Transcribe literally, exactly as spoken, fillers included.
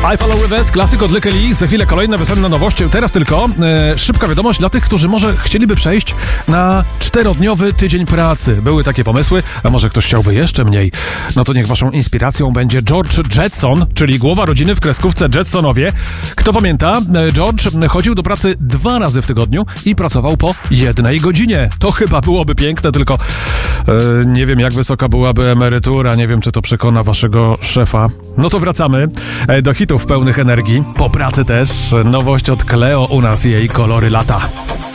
I Follow Rivers, klasyk od Lykke Li, za chwilę kolejne wesenne nowości. Teraz tylko e, szybka wiadomość dla tych, którzy może chcieliby przejść na czterodniowy tydzień pracy. Były takie pomysły, a może ktoś chciałby jeszcze mniej. No to niech waszą inspiracją będzie George Jetson, czyli głowa rodziny w kreskówce Jetsonowie. Kto pamięta, George chodził do pracy dwa razy w tygodniu i pracował po jednej godzinie. To chyba byłoby piękne, tylko e, nie wiem, jak wysoka byłaby emerytura, nie wiem, czy to przekona waszego szefa. No to wracamy do hitów pełnych energii. Po pracy też nowość od Cleo u nas, jej kolory lata.